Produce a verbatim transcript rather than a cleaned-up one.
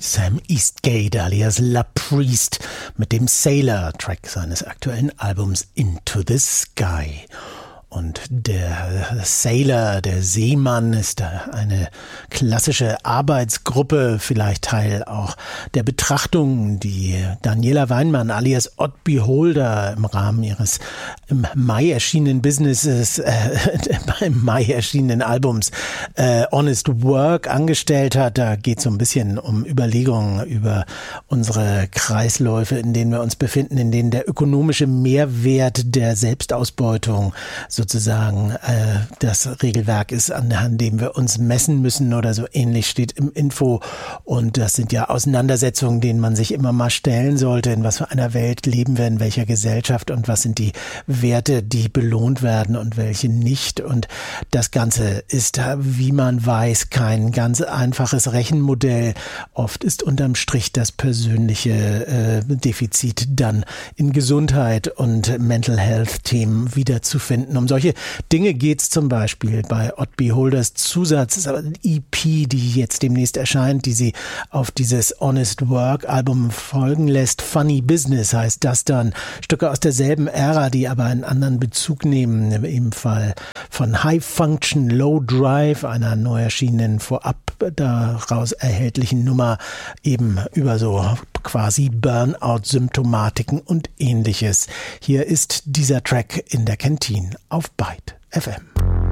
Sam Eastgate alias La Priest mit dem Sailor-Track seines aktuellen Albums Into the Sky. Und der Sailor, der Seemann, ist eine klassische Arbeitsgruppe, vielleicht Teil auch der Betrachtung, die Daniela Weinmann alias Odd Beholder im Rahmen ihres im Mai erschienenen Businesses, äh, im Mai erschienenen Albums äh, Honest Work angestellt hat. Da geht es so ein bisschen um Überlegungen über unsere Kreisläufe, in denen wir uns befinden, in denen der ökonomische Mehrwert der Selbstausbeutung so sozusagen äh, das Regelwerk ist, an, an dem wir uns messen müssen oder so ähnlich steht im Info. Und das sind ja Auseinandersetzungen, denen man sich immer mal stellen sollte. In was für einer Welt leben wir, in welcher Gesellschaft und was sind die Werte, die belohnt werden und welche nicht. Und das Ganze ist, wie man weiß, kein ganz einfaches Rechenmodell. Oft ist unterm Strich das persönliche äh, Defizit dann in Gesundheit und Mental Health Themen wiederzufinden. Um solche Dinge geht es zum Beispiel bei Odd Beholders Zusatz, ist aber eine E P, die jetzt demnächst erscheint, die sie auf dieses Honest Work Album folgen lässt. Funny Business heißt das dann. Stücke aus derselben Ära, die aber einen anderen Bezug nehmen. Im Fall von High Function, Low Drive, einer neu erschienenen vorab daraus erhältlichen Nummer, eben über so quasi Burnout-Symptomatiken und ähnliches. Hier ist dieser Track in der Kantine auf Byte F M.